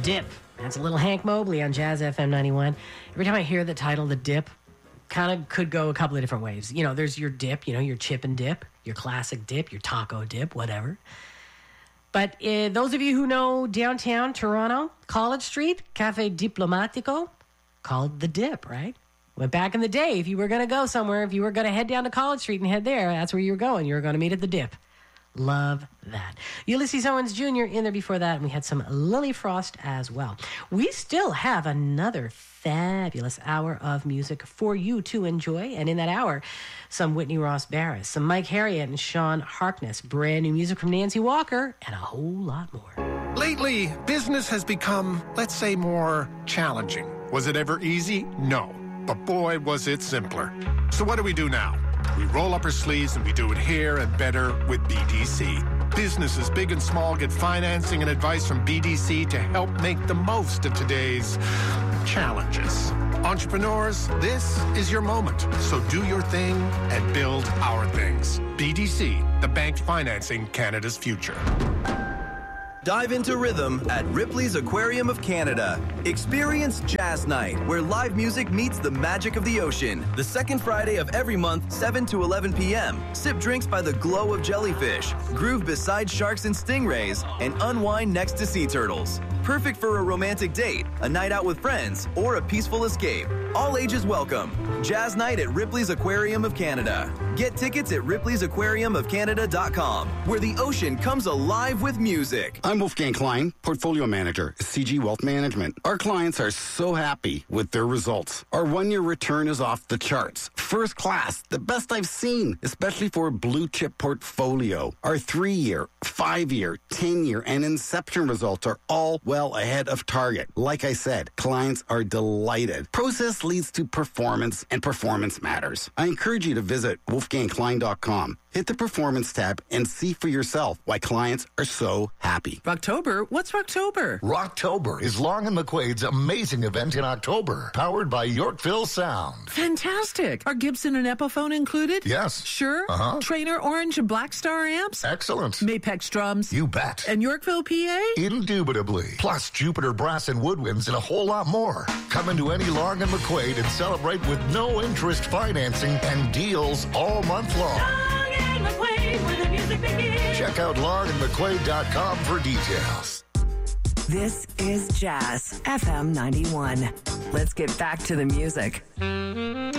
Dip. That's a little Hank Mobley on Jazz FM 91. Every time I hear the title, The Dip, kind of could go a couple of different ways. You know, there's your dip, your chip and dip, your classic dip, your taco dip, whatever. But those of you who know downtown Toronto, College Street, Cafe Diplomatico, called The Dip, right? Well, back in the day, if you were going to go somewhere, if you were going to head down to College Street and head there, that's where you were going. You were going to meet at The Dip. Love that. Ulysses Owens Jr. in there before that, and we had some Lily Frost as well. We still have another fabulous hour of music for you to enjoy, and in that hour, some Whitney Ross Barris, some Mike Harriott and Sean Harkness, brand new music from Nancy Walker, and a whole lot more. Lately, business has become, let's say, more challenging. Was it ever easy? No. But boy, was it simpler. So what do we do now? We roll up our sleeves and we do it here and better with BDC. Businesses big and small get financing and advice from BDC to help make the most of today's challenges. Entrepreneurs, this is your moment. So do your thing and build our things. BDC, the bank financing Canada's future. Dive into rhythm at Ripley's Aquarium of Canada. Experience Jazz Night, where live music meets the magic of the ocean. The second Friday of every month, 7 to 11 p.m. Sip drinks by the glow of jellyfish, groove beside sharks and stingrays, and unwind next to sea turtles. Perfect for a romantic date, a night out with friends, or a peaceful escape. All ages welcome. Jazz Night at Ripley's Aquarium of Canada. Get tickets at ripleysaquariumofcanada.com, where the ocean comes alive with music. I'm Wolfgang Klein, Portfolio Manager, CG Wealth Management. Our clients are so happy with their results. Our one-year return is off the charts. First class, the best I've seen, especially for a blue-chip portfolio. Our 3-year, 5-year, 10-year, and Inception results are all well ahead of target. Like I said, clients are delighted. Process leads to performance, and performance matters. I encourage you to visit wolfgangklein.com. Hit the Performance tab and see for yourself why clients are so happy. Rocktober? What's Rocktober? Rocktober is Long and McQuaid's amazing event in October, powered by Yorkville Sound. Fantastic. Are Gibson and Epiphone included? Yes. Sure? Uh-huh. Trainer Orange and Black Star amps? Excellent. Mapex drums? You bet. And Yorkville, PA? Indubitably. Plus Jupiter brass and woodwinds and a whole lot more. Come into any Long and McQuaid and celebrate with no interest financing and deals all month long. Long and McQuaid, where the music begins. Check out longandmcquaid.com for details. This is Jazz FM 91. Let's get back to the music.